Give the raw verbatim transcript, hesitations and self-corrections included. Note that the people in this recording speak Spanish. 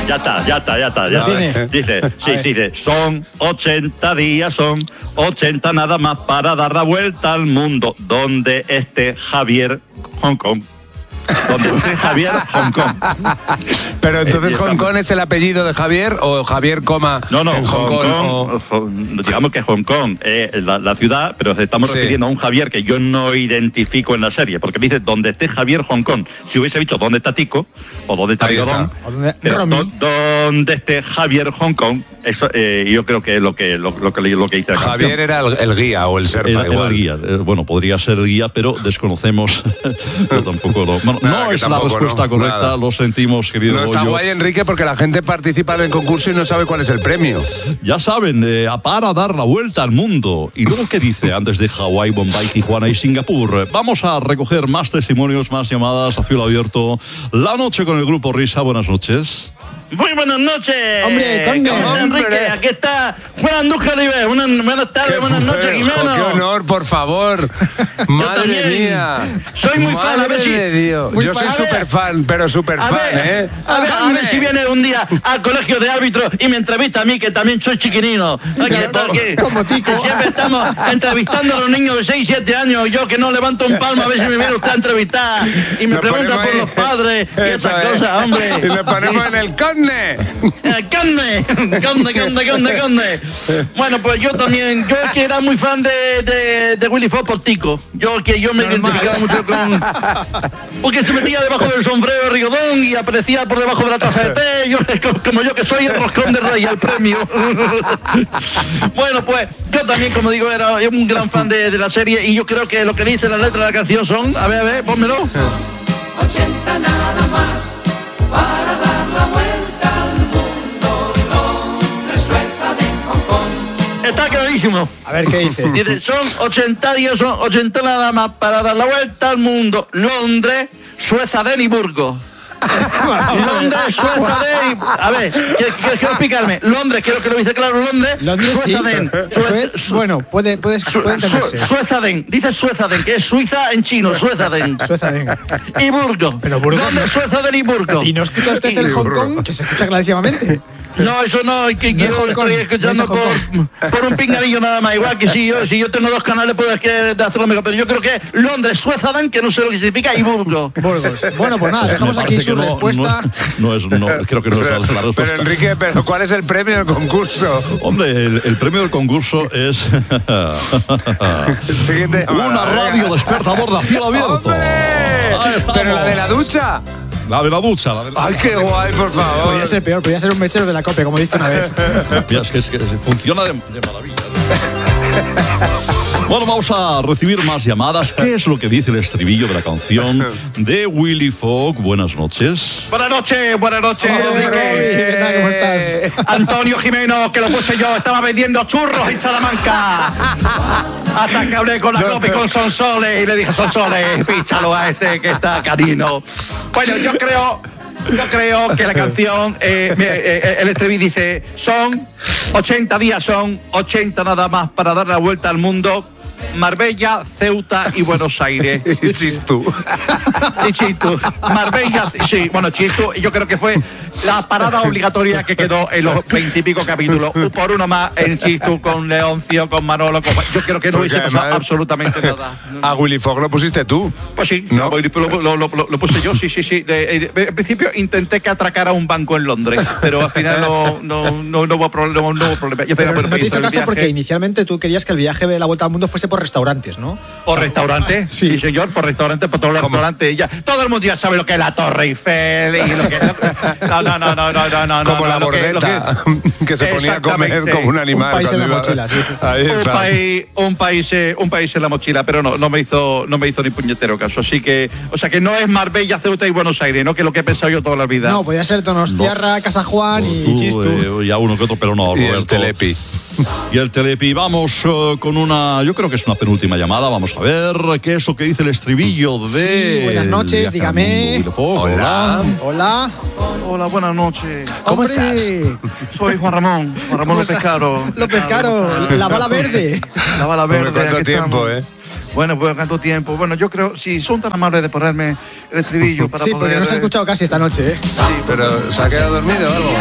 Ya está, ya está, ya está. Ya está. Dice, sí, dice, son ochenta días, son ochenta nada más para dar la vuelta al mundo. Donde esté Javier, Hong Kong. Donde esté Javier, Hong Kong. Pero entonces eh, Hong Kong es el apellido de Javier o Javier, coma no, no, en Hong, Hong Kong. Kong, o... digamos que Hong Kong es la, la ciudad, pero estamos sí. refiriendo a un Javier que yo no identifico en la serie, porque dice donde esté Javier, Hong Kong. Si hubiese dicho dónde está Tico o dónde está Rigodón, donde esté Javier, Hong Kong. Eso, eh, yo creo que es lo que lo, lo que lo que dice la Javier canción. era el, el guía o el serpa era, igual. Era el guía. Eh, bueno, podría ser el guía, pero desconocemos. Yo tampoco lo. Bueno, nada, no es la respuesta no, correcta. Nada. Lo sentimos, querido. No está Goyo. guay, Enrique, porque la gente participa en el concurso y no sabe cuál es el premio. Ya saben, eh, para dar la vuelta al mundo. ¿Y luego qué dice antes de Hawái, Bombay, Tijuana y Singapur? Vamos a recoger más testimonios, más llamadas a cielo abierto. La noche con el grupo Risa. Buenas noches. Muy buenas noches. Hombre, conde. Enrique, aquí está Juan Andújar Ribes. Buenas, buenas tardes, qué buenas noches, Guimeno. Qué honor, por favor. Madre mía. Soy muy Madre fan, a ver si... de Dios. Muy Yo fan, soy súper fan, pero súper fan, ver, ¿eh? A ver, a ver si viene un día al colegio de árbitros y me entrevista a mí, que también soy chiquinino. Sí, aquí está, que, como Tico. Siempre estamos entrevistando a los niños de seis, siete años. Yo que no levanto un palmo a ver si me viene usted a entrevistar. Y me nos pregunta por ahí los padres y esas es. cosas, hombre. Y nos ponemos sí. en el conde. Conde, conde, conde, conde, conde. Bueno, pues yo también, yo es que era muy fan de, de, de Willy Fox por Tico. Yo que yo me Normal. identificaba mucho con... Porque se metía debajo del sombrero de Rigodón y aparecía por debajo de la taza de té. Yo, como yo que soy el roscón de rey, al premio. Bueno, pues yo también, como digo, era un gran fan de, de la serie y yo creo que lo que dice la letra de la canción son... A ver, a ver, pónmelo. ochenta nada más para dar la vuelta. Está clarísimo. A ver qué dice. Dice, son ochenta días, son ochenta nada más para dar la vuelta al mundo. Londres, Suecia, Edimburgo. Londres, Suecia, de... A ver, quiero, quiero explicarme. Londres, quiero que lo dice claro. Londres, Londres sí. Suez, Suez, bueno, puede, puede, puede entenderse. Suezaden, dice Suezaden, que es Suiza en chino, Suezaden. Suezaden. Y Burgo. Pero Burgo. Londres, Suezaden y Burgo. ¿Y no escucha usted el Hong Kong? Que se escucha clarísimamente. No, eso no, que no yo estoy escuchando no por, por un pinganillo nada más. Igual que si yo, si yo tengo dos canales, puedo hacerlo mejor. Pero yo creo que Londres, Suezaden, que no sé lo que significa, y Burgos. Burgos. Bueno, pues nada, dejamos aquí su no, respuesta. No, no es, no, creo que no es la, la respuesta. Pero Enrique, pero ¿cuál es el premio del concurso? Hombre, el, el premio del concurso es Siguiente una radio despertador de cielo abierto. Pero la de la ducha. La de la ducha. La de la... Ay, qué guay, por favor. Podría ser peor, podría ser un mechero de la copia, como diste una vez. Mira, es que, es que funciona de, de maravilla. Bueno, vamos a recibir más llamadas. ¿Qué es lo que dice el estribillo de la canción de Willy Fox? Buenas noches. Buenas noches, buenas noches. ¿Qué tal? ¿Cómo estás? Antonio Jimeno, que lo puse yo, estaba vendiendo churros en Salamanca. Hasta que hablé con la copa y con Sonsoles y le dije, Sonsoles, píchalo a ese que está canino. Bueno, yo creo... Yo creo que la canción, eh, eh, el estribillo dice, son ochenta días, son ochenta nada más para dar la vuelta al mundo. Marbella, Ceuta y Buenos Aires. Y Chistú. Y Chistú. Marbella, sí, bueno, Chistú, yo creo que fue la parada obligatoria que quedó en los veintipico capítulos. Por uno más en Chistú, con Leoncio, con Manolo. Con... Yo creo que no hubiese pasado absolutamente nada. A Willy Fox lo pusiste tú. Pues sí, ¿no? lo, lo, lo, lo puse yo, sí, sí, sí. De, de, de, en principio intenté que atracara un banco en Londres, pero al final no, no, no, no hubo problema. No, hubo problema. Yo pero no te hizo caso porque inicialmente tú querías que el viaje de la vuelta al mundo fuese por restaurantes, ¿no? ¿Por o sea, restaurantes? Sí. sí, señor, por restaurantes, por todos los restaurantes. Ya, todo el mundo ya sabe lo que es la Torre Eiffel y lo que... No, no, no, no, no, no, no. Como no, la no, bordeta, que, que, que se ponía a comer como un animal. Un país en la mochila, sí. Ahí un, está. país, un, país, un país en la mochila, pero no, no me hizo no me hizo ni puñetero caso. Así que, o sea, que no es Marbella, Ceuta y Buenos Aires, ¿no? Que es lo que he pensado yo toda la vida. No, podía ser Donostiarra, no. Casa Juan y tú, Chistú. Eh, ya uno que otro, pero no, y Roberto. el Telepi. Y el Telepi. Vamos uh, con una, yo creo que es una penúltima llamada. Vamos a ver qué es lo que dice el estribillo de... Sí, buenas noches, dígame. Hola. Hola. Hola, buenas noches. ¿Cómo Hombre, estás? Soy Juan Ramón, Juan Ramón López Caro. López Caro, la bala verde. La bala verde. ¿Cuánto tiempo, eh? Bueno, pues cuánto tiempo. Bueno, yo creo, si son tan amables de ponerme el estribillo para sí, poder... porque no se ha escuchado casi esta noche, ¿eh? Sí, pero ¿se ha quedado dormido o algo?